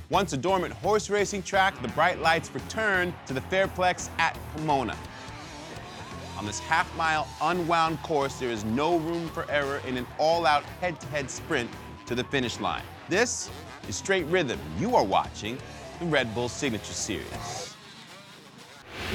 Once a dormant horse racing track, the bright lights return to the Fairplex at Pomona. On this half-mile unwound course, there is no room for error in an all-out head-to-head sprint to the finish line. This is Straight Rhythm. You are watching the Red Bull Signature Series.